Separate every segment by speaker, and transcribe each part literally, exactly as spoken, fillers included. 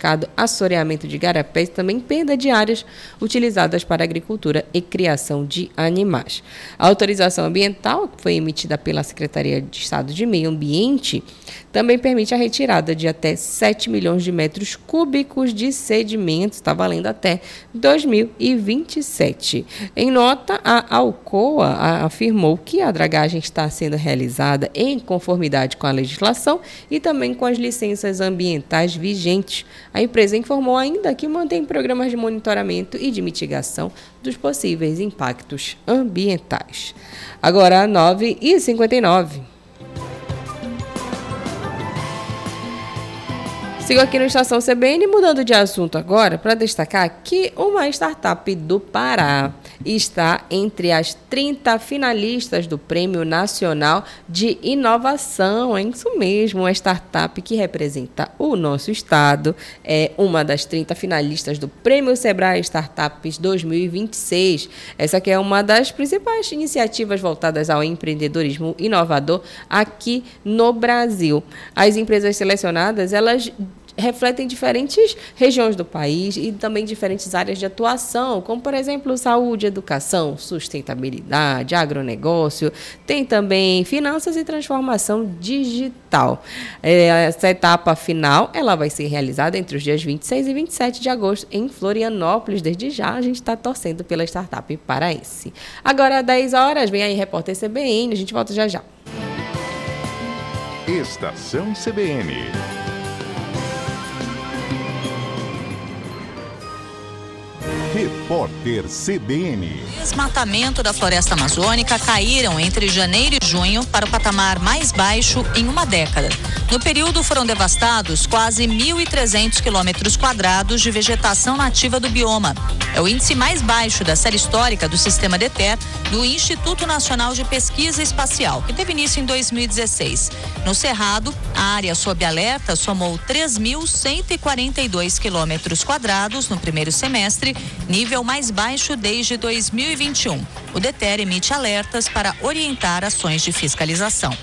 Speaker 1: descascado, assoreamento de garapés e também perda de áreas utilizadas para agricultura e criação de animais. A autorização ambiental, que foi emitida pela Secretaria de Estado de Meio Ambiente, também permite a retirada de até sete milhões de metros cúbicos de sedimentos, está valendo até dois mil e vinte e sete. Em nota, a Alcoa afirmou que a dragagem está sendo realizada em conformidade com a legislação e também com as licenças ambientais vigentes. A empresa informou ainda que mantém programas de monitoramento e de mitigação dos possíveis impactos ambientais. Agora, nove e cinquenta e nove. Sigo aqui no Estação C B N, mudando de assunto agora, para destacar que uma startup do Pará está entre as trinta finalistas do Prêmio Nacional de Inovação. É isso mesmo, uma startup que representa o nosso estado. É uma das trinta finalistas do Prêmio Sebrae Startups dois mil e vinte e seis. Essa aqui é uma das principais iniciativas voltadas ao empreendedorismo inovador aqui no Brasil. As empresas selecionadas, elas refletem diferentes regiões do país e também diferentes áreas de atuação, como, por exemplo, saúde, educação, sustentabilidade, agronegócio, tem também finanças e transformação digital. Essa etapa final, ela vai ser realizada entre os dias vinte e seis e vinte e sete de agosto em Florianópolis. Desde já, a gente está torcendo pela startup paraense. Agora, às dez horas, vem aí repórter C B N, a gente volta já já.
Speaker 2: Estação C B N. Repórter C B N.
Speaker 3: O desmatamento da floresta amazônica caíram entre janeiro e junho para o patamar mais baixo em uma década. No período foram devastados quase mil e trezentos quilômetros quadrados de vegetação nativa do bioma. É o índice mais baixo da série histórica do sistema DETER do Instituto Nacional de Pesquisa Espacial, que teve início em dois mil e dezesseis. No Cerrado, a área sob alerta somou três mil cento e quarenta e dois quilômetros quadrados no primeiro semestre, nível mais baixo desde dois mil e vinte e um. O DETER emite alertas para orientar ações de fiscalização.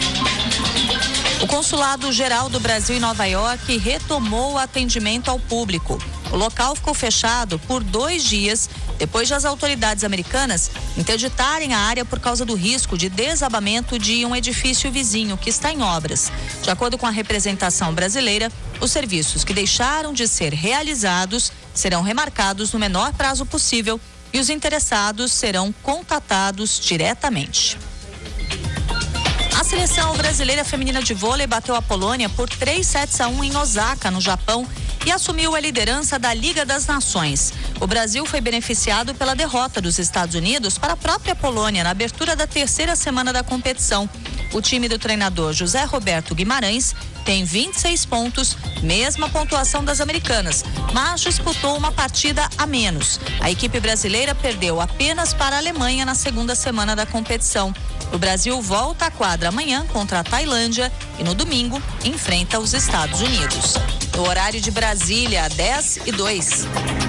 Speaker 3: O Consulado Geral do Brasil em Nova York retomou o atendimento ao público. O local ficou fechado por dois dias depois de as autoridades americanas interditarem a área por causa do risco de desabamento de um edifício vizinho que está em obras. De acordo com a representação brasileira, os serviços que deixaram de ser realizados serão remarcados no menor prazo possível e os interessados serão contatados diretamente. A seleção brasileira feminina de vôlei bateu a Polônia por três sets a um em Osaka, no Japão, e assumiu a liderança da Liga das Nações. O Brasil foi beneficiado pela derrota dos Estados Unidos para a própria Polônia na abertura da terceira semana da competição. O time do treinador José Roberto Guimarães tem vinte e seis pontos, mesma pontuação das americanas, mas disputou uma partida a menos. A equipe brasileira perdeu apenas para a Alemanha na segunda semana da competição. O Brasil volta à quadra amanhã contra a Tailândia e no domingo enfrenta os Estados Unidos. No horário de Brasília, dez e dois.